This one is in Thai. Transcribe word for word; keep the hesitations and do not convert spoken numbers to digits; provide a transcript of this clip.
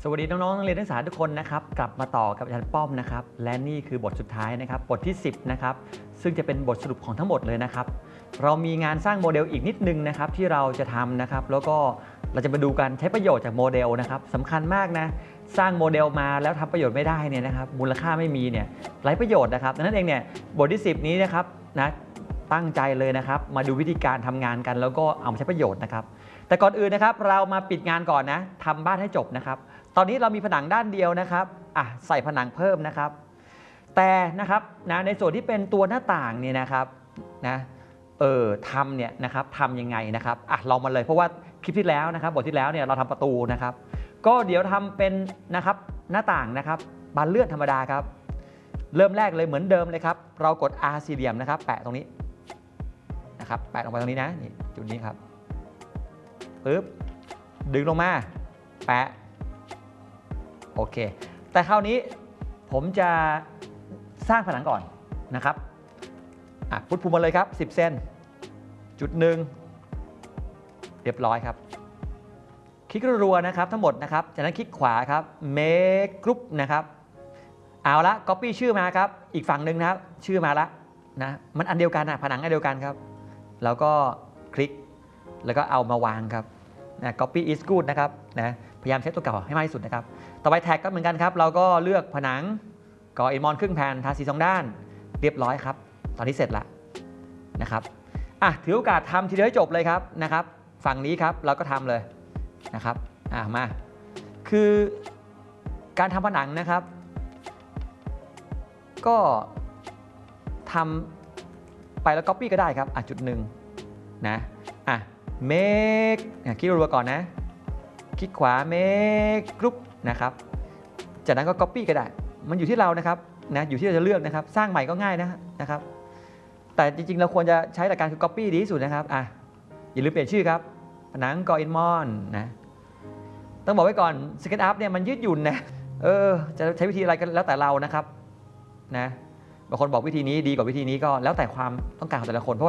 สวัสดีน้องๆนักเรียนนักศึกษาทุกคนนะครับกลับมาต่อกับอาจารย์ป้อมนะครับและนี่คือบทสุดท้ายนะครับบทที่สิบนะครับซึ่งจะเป็นบทสรุปของทั้งหมดเลยนะครับเรามีงานสร้างโมเดลอีกนิดนึงนะครับที่เราจะทำนะครับแล้วก็เราจะมาดูกันใช้ประโยชน์จากโมเดลนะครับสำคัญมากนะสร้างโมเดลมาแล้วทำประโยชน์ไม่ได้เนี่ยนะครับมูลค่าไม่มีเนี่ยไร้ประโยชน์นะครับดังนั้นเองเนี่ยบทที่สิบนี้นะครับนะตั้งใจเลยนะครับมาดูวิธีการทำงานกันแล้วก็เอามาใช้ประโยชน์นะครับแต่ก่อนอื่นนะครับเรามาปิดงานก่อนนะทำบ้านให้จบนะครับตอนนี้เรามีผนังด้านเดียวนะครับอ่ะใส่ผนังเพิ่มนะครับแต่นะครับนะในส่วนที่เป็นตัวหน้าต่างเนี่ยนะครับนะเออทำเนี่ยนะครับทำยังไงนะครับอ่ะลองมาเลยเพราะว่าคลิปที่แล้วนะครับบทที่แล้วเนี่ยเราทำประตูนะครับก็เดี๋ยวทำเป็นนะครับหน้าต่างนะครับบานเลื่อนธรรมดาครับเริ่มแรกเลยเหมือนเดิมเลยครับเรากด R สี่เหลี่ยมนะครับแปะตรงนี้นะครับแปะลงไปตรงนี้นะนี่จุดนี้ครับปึ๊บดึงลงมาแปะโอเคแต่คราวนี้ผมจะสร้างผนังก่อนนะครับอ่ะพุทภูมิมาเลยครับสิบเซนจุดหนึ่งเรียบร้อยครับคลิกรัวๆนะครับทั้งหมดนะครับจากนั้นคลิกขวาครับ make group นะครับเอาละ copy ชื่อมาครับอีกฝั่งหนึ่งนะครับชื่อมาละนะมันอันเดียวกันนะผนังอันเดียวกันครับแล้วก็คลิกแล้วก็เอามาวางครับนะ copy is good นะครับนะพยายามใช้ตัวเก่าให้มากที่สุดนะครับต่อไปแท็กก็เหมือนกันครับเราก็เลือกผนังก่ออินมอนครึ่งแผ่นทาสีสองด้านเรียบร้อยครับตอนนี้เสร็จแล้วนะครับอ่ะถือโอกาสทำทีเดียวให้จบเลยครับนะครับฝั่งนี้ครับเราก็ทำเลยนะครับอ่ะมาคือการทำผนังนะครับก็ทำไปแล้ว copy ก็ได้ครับอ่ะจุดหนึ่งนะอ่ะ make คลิกรัวๆก่อนนะคลิกขวา make group นะครับจากนั้นก็ copy ก็ได้มันอยู่ที่เรานะครับนะอยู่ที่เราจะเลือกนะครับสร้างใหม่ก็ง่ายนะนะครับแต่จริงๆเราควรจะใช้หลักการคือ copy ดีที่สุดนะครับอ่ะอย่าลืมเปลี่ยนชื่อครับผนังก่ออินมอนนะต้องบอกไว้ก่อน SketchUp เนี่ยมันยืดหยุ่นนะเออจะใช้วิธีอะไรก็แล้วแต่เรานะครับนะบางคนบอกวิธีนี้ดีกว่าวิธีนี้ก็แล้วแต่ความต้องการของแต่ละคนเพราะ